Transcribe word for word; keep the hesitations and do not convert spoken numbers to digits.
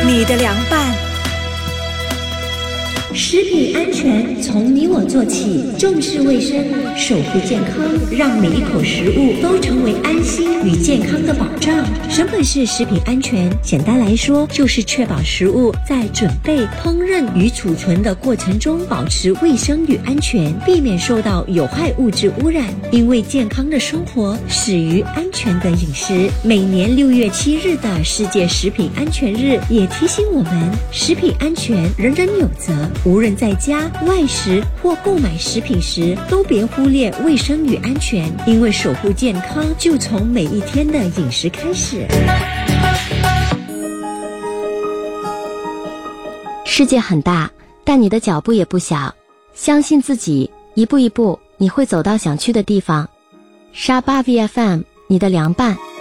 你的凉拌。 食品安全从你我做起，重视卫生，守护健康，让每一口食物都成为安心与健康的保障。什么是食品安全？简单来说，就是确保食物在准备、烹饪与储存的过程中保持卫生与安全，避免受到有害物质污染。因为健康的生活始于安全的饮食。每年六月七日的世界食品安全日也提醒我们，食品安全人人有责。无论在家、外食或购买食品时，都别忽略卫生与安全，因为守护健康就从每一天的饮食开始。 世界很大，但你的脚步也不小。相信自己，一步一步，你会走到想去的地方。沙巴 V F M， 你的凉拌。